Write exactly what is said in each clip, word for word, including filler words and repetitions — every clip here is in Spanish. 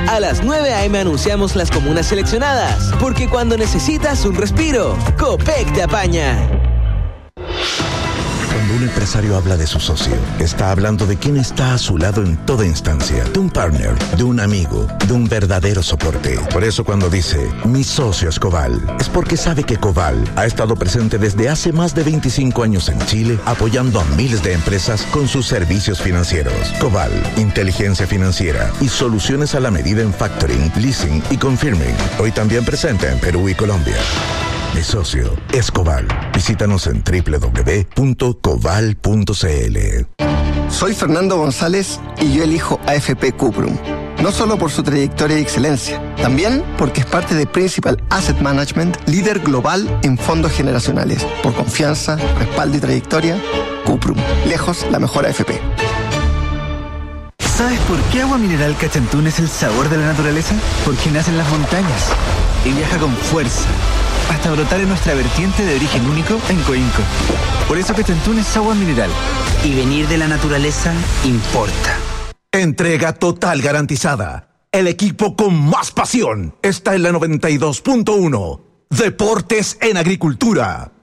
A las nueve a eme anunciamos las comunas seleccionadas, porque cuando necesitas un respiro, Copec te apaña. Cuando un empresario habla de su socio, está hablando de quien está a su lado en toda instancia, de un partner, de un amigo, de un verdadero soporte. Por eso cuando dice, mi socio es Coval, es porque sabe que Coval ha estado presente desde hace más de veinticinco años en Chile, apoyando a miles de empresas con sus servicios financieros. Coval, inteligencia financiera y soluciones a la medida en factoring, leasing y confirming. Hoy también presente en Perú y Colombia. Mi socio es Coval. Visítanos en doble u doble u doble u punto coval punto c l. Soy Fernando González y yo elijo A F P Cuprum. No solo por su trayectoria y excelencia, también porque es parte de Principal Asset Management, líder global en fondos generacionales. Por confianza, respaldo y trayectoria, Cuprum. Lejos la mejor A F P. ¿Sabes por qué Agua Mineral Cachantún es el sabor de la naturaleza? Porque nace en las montañas y viaja con fuerza hasta brotar en nuestra vertiente de origen único en Coinco. Por eso Cachantún es agua mineral. Y venir de la naturaleza importa. Entrega total garantizada. El equipo con más pasión está en la noventa y dos punto uno. Deportes en Agricultura.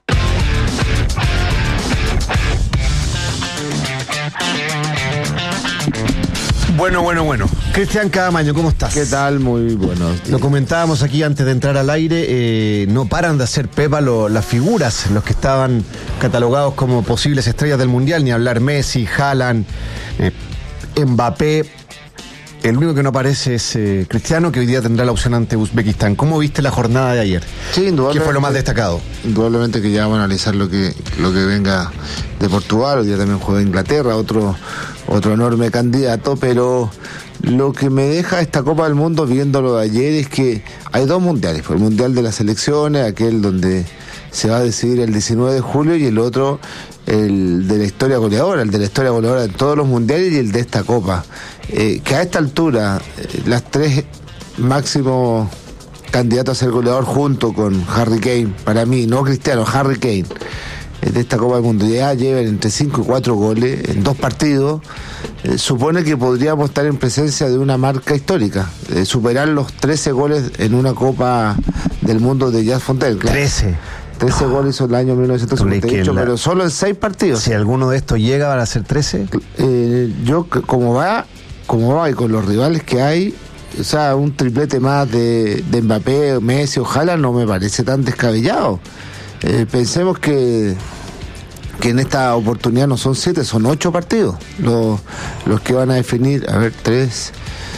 Bueno, bueno, bueno. Cristian Camaño, ¿cómo estás? ¿Qué tal? Muy bueno. Lo comentábamos aquí antes de entrar al aire, eh, no paran de hacer pepa lo, las figuras, los que estaban catalogados como posibles estrellas del Mundial, ni hablar Messi, Haaland, eh, Mbappé. El único que no aparece es eh, Cristiano, que hoy día tendrá la opción ante Uzbekistán. ¿Cómo viste la jornada de ayer? Sí, indudablemente. ¿Qué fue lo más destacado? Indudablemente que ya vamos a analizar lo que lo que venga de Portugal. Hoy día también juega Inglaterra, otro otro enorme candidato, pero lo que me deja esta Copa del Mundo viéndolo de ayer es que hay dos mundiales. El mundial de las selecciones, aquel donde se va a decidir el diecinueve de julio, y el otro, el de la historia goleadora, el de la historia goleadora de todos los mundiales y el de esta Copa. Eh, que a esta altura, eh, las tres máximos candidatos a ser goleador junto con Harry Kane, para mí, no Cristiano, Harry Kane, eh, de esta Copa del Mundo, ya llevan entre cinco y cuatro goles en dos partidos, eh, supone que podríamos estar en presencia de una marca histórica, eh, superar los trece goles en una Copa del Mundo de Jazz Fontaine. Claro. trece. trece no. goles hizo el año mil novecientos cincuenta y ocho, la... pero solo en seis partidos. Si alguno de estos llega, ¿van a ser trece? Eh, yo, como va, como va y con los rivales que hay, o sea, un triplete más de, de Mbappé, Messi o Haaland no me parece tan descabellado. Eh, pensemos que que en esta oportunidad no son siete, son ocho partidos los, los que van a definir, a ver, tres,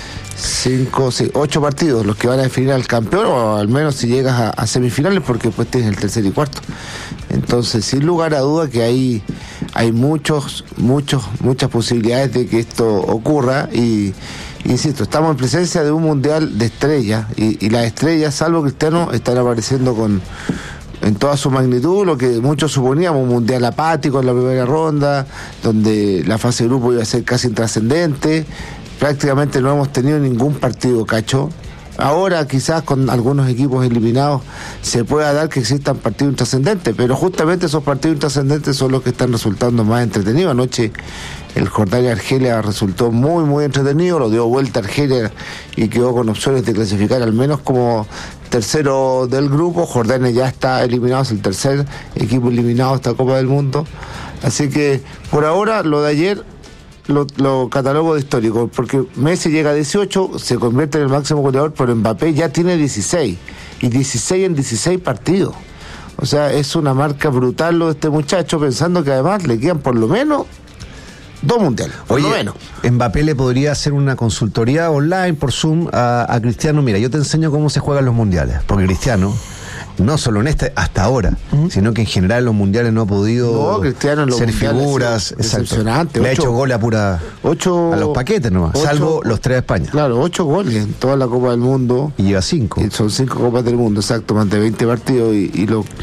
cinco, seis, ocho partidos los que van a definir al campeón, o al menos si llegas a, a semifinales, porque después tienes el tercer y cuarto. Entonces, sin lugar a duda que hay, hay muchos, muchos, muchas posibilidades de que esto ocurra, y insisto, estamos en presencia de un mundial de estrellas, y, y las estrellas, salvo Cristiano, están apareciendo con en toda su magnitud, lo que muchos suponíamos, un mundial apático en la primera ronda, donde la fase de grupo iba a ser casi intrascendente. Prácticamente no hemos tenido ningún partido cacho. Ahora quizás con algunos equipos eliminados se pueda dar que existan partidos intrascendentes, pero justamente esos partidos intrascendentes son los que están resultando más entretenidos. Anoche el Jordania-Argelia resultó muy muy entretenido, lo dio vuelta Argelia y quedó con opciones de clasificar al menos como tercero del grupo. Jordania ya está eliminado, es el tercer equipo eliminado de esta Copa del Mundo. Así que por ahora lo de ayer Lo, lo catalogo de histórico, porque Messi llega a dieciocho, se convierte en el máximo goleador, pero Mbappé ya tiene dieciséis, y dieciséis en dieciséis partidos. O sea, es una marca brutal lo de este muchacho, pensando que además le quedan por lo menos dos mundiales, por Oye, lo menos. Mbappé le podría hacer una consultoría online por Zoom a, a Cristiano. Mira, yo te enseño cómo se juegan los mundiales, porque Cristiano, no solo en este, hasta ahora, uh-huh. sino que en general en los mundiales no ha podido no, Cristiano, en los ser figuras. Es decepcionante. Le ocho, ha hecho gol a pura ocho, a los paquetes nomás, ocho, salvo los tres de España. Claro, ocho goles en toda la Copa del Mundo. Y lleva cinco. Y son cinco Copas del Mundo, exacto, más de veinte partidos, y, y lo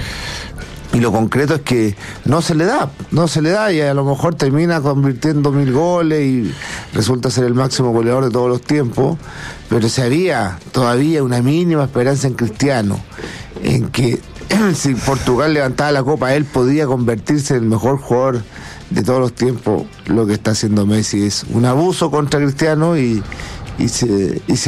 y lo concreto es que no se le da, no se le da, y a lo mejor termina convirtiendo mil goles y resulta ser el máximo goleador de todos los tiempos, pero si había todavía una mínima esperanza en Cristiano, en que si Portugal levantaba la copa, él podía convertirse en el mejor jugador de todos los tiempos. Lo que está haciendo Messi es un abuso contra Cristiano, y, y se... Y se